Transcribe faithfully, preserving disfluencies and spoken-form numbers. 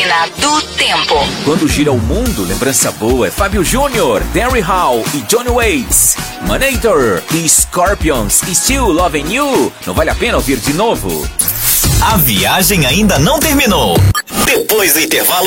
Máquina do Tempo. Quando gira o mundo, lembrança boa é Fábio Júnior, Terry Hall e Johnny Waits, Manator e Scorpions e Still Loving You. Não vale a pena ouvir de novo? A viagem ainda não terminou. Depois do intervalo